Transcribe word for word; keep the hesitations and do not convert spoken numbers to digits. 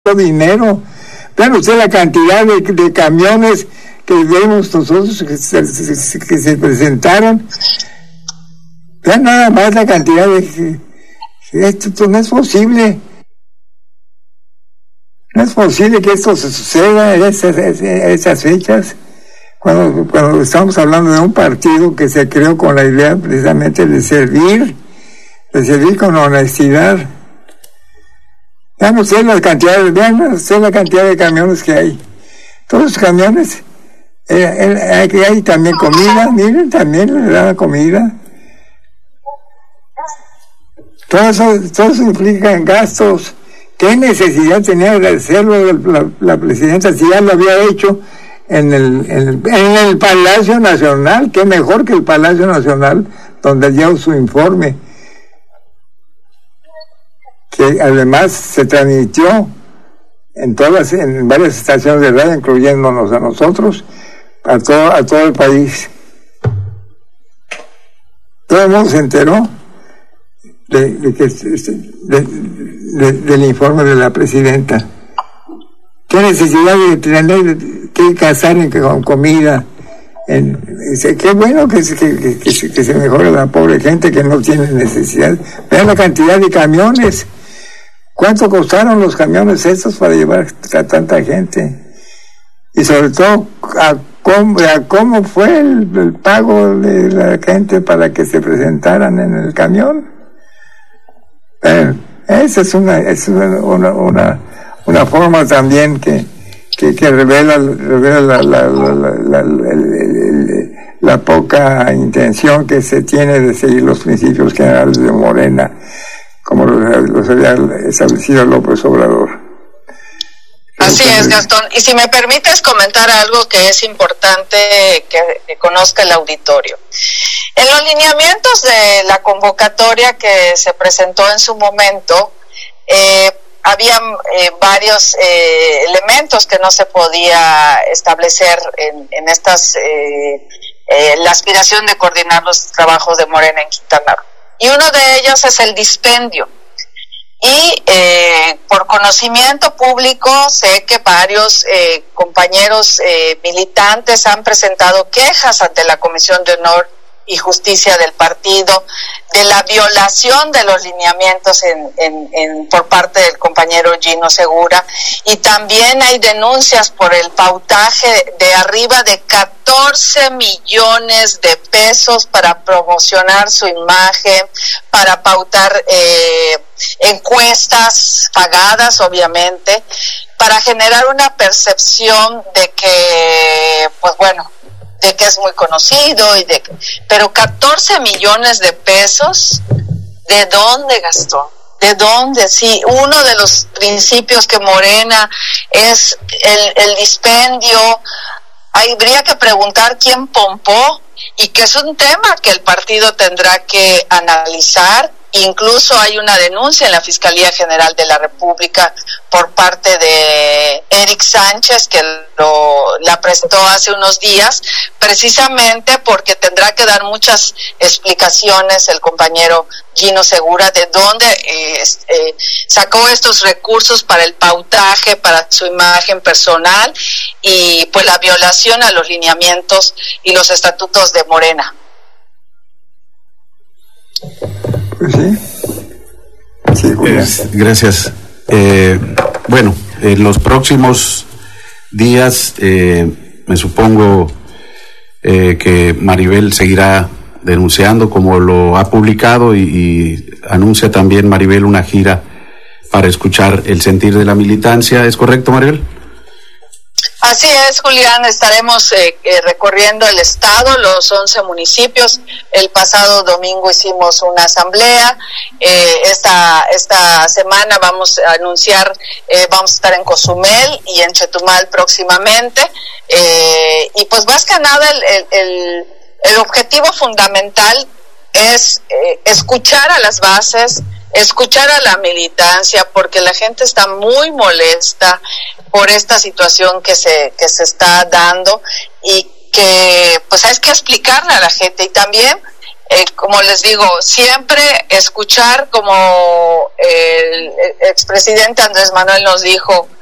dinero. Vean usted la cantidad de, de camiones que vemos nosotros que se, que se presentaron. Vean nada más la cantidad de... Esto, esto no es posible. No es posible que esto se suceda en esas, esas fechas, cuando, cuando estamos hablando de un partido que se creó con la idea precisamente de servir, de servir con honestidad. Vean ustedes las cantidades, vean ustedes la cantidad de camiones que hay. Todos los camiones, eh, hay, hay también comida, miren, también le dan comida. Todo eso, todo eso implica gastos. ¿Qué necesidad tenía de hacerlo la, la presidenta si ya lo había hecho en el, en el, en el Palacio Nacional? Qué mejor que el Palacio Nacional, donde dio su informe, que además se transmitió en todas, en varias estaciones de radio, incluyéndonos a nosotros, a todo, a todo el país. Todo el mundo se enteró de, de que de, de, del informe de la presidenta. ¿Qué necesidad de tener que casar en, con comida? En, qué bueno que, que, que, que, se, que se mejore la pobre gente que no tiene necesidad. Vean la cantidad de camiones. ¿Cuánto costaron los camiones estos para llevar a tanta gente? Y sobre todo, a cómo, a cómo fue el, el pago de la gente para que se presentaran en el camión. Eh, esa es una, es una, una, una, una forma también que, que, que revela, revela la, la, la, la, la, la, la, la poca intención que se tiene de seguir los principios generales de Morena, como los había establecido López Obrador. Así es, Gastón. Y si me permites comentar algo que es importante que, que conozca el auditorio. En los lineamientos de la convocatoria que se presentó en su momento, eh, había eh, varios eh, elementos que no se podía establecer en, en estas, eh, eh, la aspiración de coordinar los trabajos de Morena en Quintana Roo. Y uno de ellos es el dispendio. Y eh, por conocimiento público sé que varios eh, compañeros eh, militantes han presentado quejas ante la Comisión de Honor y Justicia del partido de la violación de los lineamientos en, en, en, por parte del compañero Gino Segura, y también hay denuncias por el pautaje de arriba de catorce millones de pesos para promocionar su imagen, para pautar eh, encuestas pagadas, obviamente, para generar una percepción de que, pues bueno, de que es muy conocido, y de pero catorce millones de pesos, ¿de dónde gastó? ¿De dónde? Sí, uno de los principios que Morena es el, el dispendio. Habría que preguntar quién pompó, y que es un tema que el partido tendrá que analizar. Incluso hay una denuncia en la Fiscalía General de la República por parte de Eric Sánchez, que lo, la presentó hace unos días, precisamente porque tendrá que dar muchas explicaciones el compañero Gino Segura de dónde eh, eh, sacó estos recursos para el pautaje, para su imagen personal, y pues la violación a los lineamientos y los estatutos de Morena. Pues sí. Sí, Julián. Eh, gracias. Eh, bueno, en los próximos días, eh, me supongo eh, que Maribel seguirá denunciando, como lo ha publicado, y, y anuncia también Maribel una gira para escuchar el sentir de la militancia. ¿Es correcto, Maribel? Así es, Julián, estaremos eh, eh, recorriendo el estado, los once municipios. El pasado domingo hicimos una asamblea. Eh, esta esta semana vamos a anunciar, eh, vamos a estar en Cozumel y en Chetumal próximamente. Eh, y pues más que nada el, el, el, el objetivo fundamental es eh, escuchar a las bases, escuchar a la militancia, porque la gente está muy molesta por esta situación que se que se está dando, y que pues hay que explicarle a la gente. Y también eh, como les digo, siempre escuchar, como el, el expresidente Andrés Manuel nos dijo,